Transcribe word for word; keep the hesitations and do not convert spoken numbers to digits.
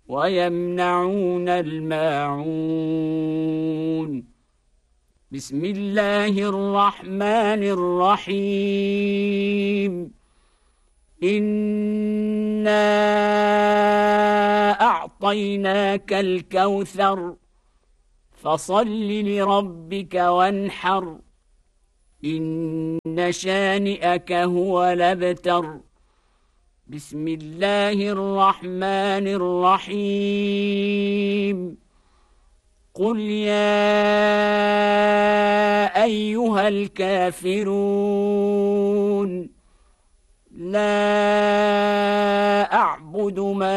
ويمنعون الماعون. بسم الله الرحمن الرحيم. إنا أعطيناك الكوثر فصل لربك وانحر إن شانئك هو الأبتر. بسم الله الرحمن الرحيم. قل يا أيها الكافرون لا أعبد ما